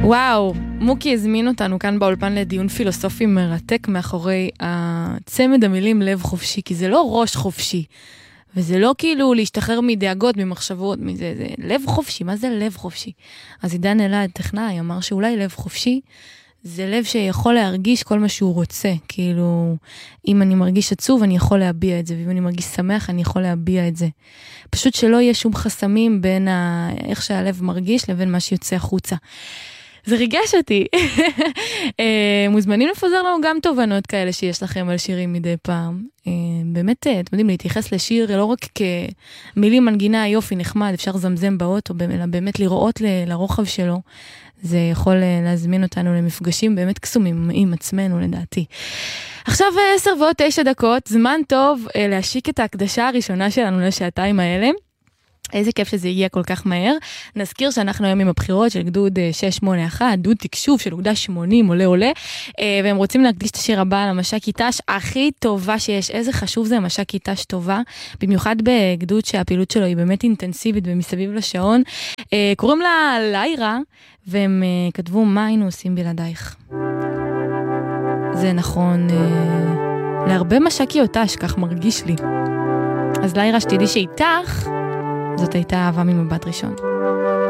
וואו, מוקי הזמין אותנו כאן באולפן לדיון פילוסופי מרתק מאחורי צמד המילים לב חופשי, כי זה לא ראש חופשי, וזה לא כאילו להשתחרר מדאגות, ממחשבות, מזה, זה לב חופשי, מה זה לב חופשי? אז עידן אלעד, טכנאי, אמר שאולי לב חופשי, זה לב שיכול להרגיש כל מה שהוא רוצה, כאילו, אם אני מרגיש עצוב, אני יכול להביע את זה, ואם אני מרגיש שמח, אני יכול להביע את זה. פשוט שלא יהיה שום חסמים בין איך שהלב מרגיש לבין מה שיוצא החוצה. זה ריגש אותי. מוזמנים לפוזר לנו גם תובנות כאלה שיש לכם על שירים מדי פעם. באמת, אתם יודעים, להתייחס לשיר לא רק כמילים מנגינה, יופי, נחמד, אפשר זמזם באוטו, אלא באמת לראות לרוחב שלו. זה יכול להזמין אותנו למפגשים באמת קסומים עם עצמנו, לדעתי. עכשיו 10:09, זמן טוב להשיק את ההקדשה הראשונה שלנו לשעתיים האלה. איזה כיף שזה הגיע כל כך מהר. נזכיר שאנחנו היום עם הבחירות של גדוד 681, גדוד תקשוב של אוגדה 80, עולה, והם רוצים להקדיש את השיר הבא למש"קית ת"ש הכי טובה שיש. איזה חשוב זה המש"קית ת"ש טובה, במיוחד בגדוד שהפעילות שלו היא באמת אינטנסיבית ומסביב לשעון. קוראים לה ליירה, והם כתבו מה היינו עושים בלעדייך. זה נכון להרבה מש"קיות ת"ש, כך מרגיש לי. אז ליירה, שתדעי שאיתך זאת הייתה אהבה ממבט ראשון.